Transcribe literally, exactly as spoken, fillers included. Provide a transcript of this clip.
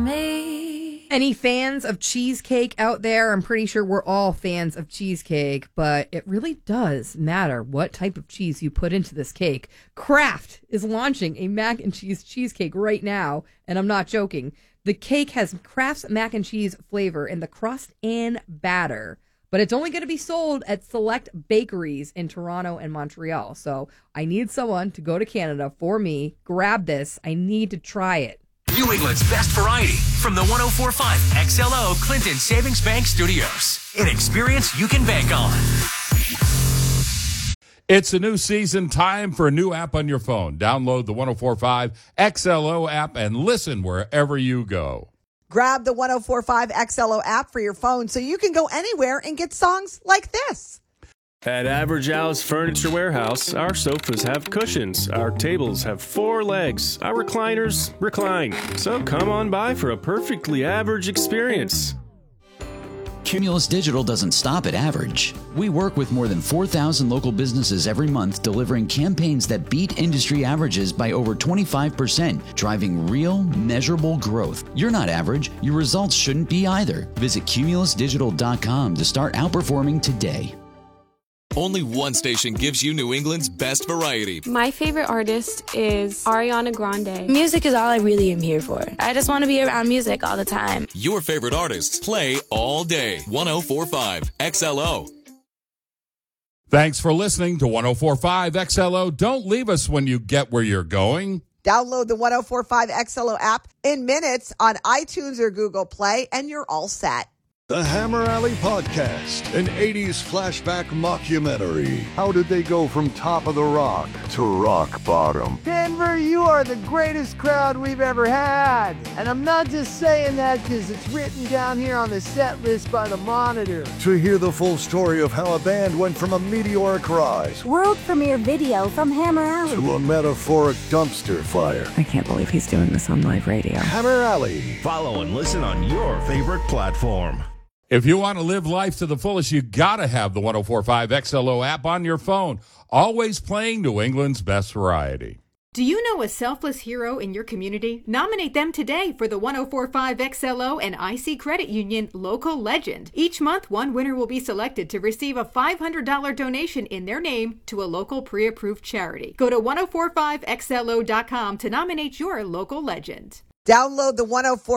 Me. Any fans of cheesecake out there? I'm pretty sure we're all fans of cheesecake, but it really does matter what type of cheese you put into this cake. Kraft is launching a mac and cheese cheesecake right now, and I'm not joking. The cake has Kraft's mac and cheese flavor in the crust and batter, but it's only going to be sold at select bakeries in Toronto and Montreal. So I need someone to go to Canada for me, grab this. I need to try it. New England's best variety from the one oh four point five X L O Clinton Savings Bank Studios. An experience you can bank on. It's a new season, time for a new app on your phone. Download the one oh four point five X L O app and listen wherever you go. Grab the one oh four point five X L O app for your phone so you can go anywhere and get songs like this. At Average Al's Furniture Warehouse, our sofas have cushions, our tables have four legs, our recliners recline. So come on by for a perfectly average experience. Cumulus Digital doesn't stop at average. We work with more than four thousand local businesses every month, delivering campaigns that beat industry averages by over twenty-five percent, driving real, measurable growth. You're not average. Your results shouldn't be either. Visit cumulus digital dot com to start outperforming today. Only one station gives you New England's best variety. My favorite artist is Ariana Grande. Music is all I really am here for. I just want to be around music all the time. Your favorite artists play all day. one oh four point five X L O. Thanks for listening to one oh four point five X L O. Don't leave us when you get where you're going. Download the one oh four point five X L O app in minutes on iTunes or Google Play, and you're all set. The Hammer Alley Podcast, an eighties flashback mockumentary. How did they go from top of the rock to rock bottom? Denver, you are the greatest crowd we've ever had. And I'm not just saying that because it's written down here on the set list by the Monitor. To hear the full story of how a band went from a meteoric rise, world premiere video from Hammer Alley, to a metaphoric dumpster fire. I can't believe he's doing this on live radio. Hammer Alley. Follow and listen on your favorite platform. If you want to live life to the fullest, you got to have the one oh four point five X L O app on your phone. Always playing New England's best variety. Do you know a selfless hero in your community? Nominate them today for the one oh four point five X L O and I C Credit Union Local Legend. Each month, one winner will be selected to receive a five hundred dollars donation in their name to a local pre-approved charity. Go to one oh four point five X L O dot com to nominate your local legend. Download the one oh four